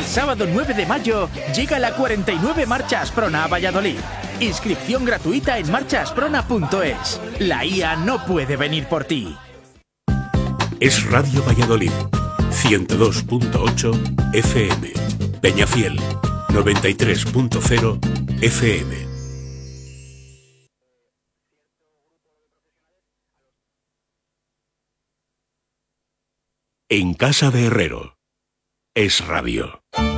sábado 9 de mayo llega la 49 Marcha Asprona a Valladolid. Inscripción gratuita en marchaasprona.es. La IA no puede venir por ti. Es Radio Valladolid, 102.8 FM. Peñafiel, 93.0 FM. En casa de Herrero. Es Radio.